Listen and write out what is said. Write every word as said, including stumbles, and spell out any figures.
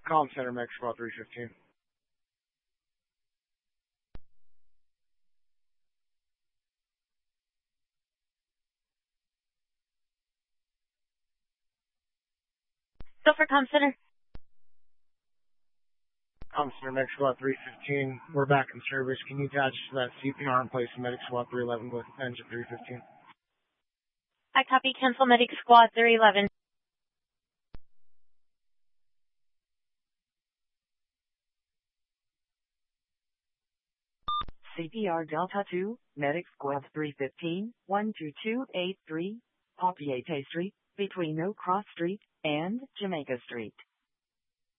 Comm Center, Mech Squad three fifteen. Go for Comm Center. Comm Center, Mech Squad three fifteen. We're back in service. Can you attach to that C P R in place of Medic Squad three eleven with engine three fifteen? I copy. Cancel Medic Squad three eleven. C P R Delta two, Medic Squad three fifteen, one two two eight three, Papiete Street, between No Cross Street and Jamaica Street.